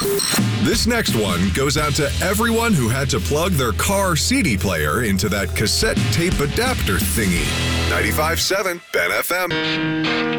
This next one goes out to everyone who had to plug their car CD player into that cassette tape adapter thingy. 95.7 Ben FM.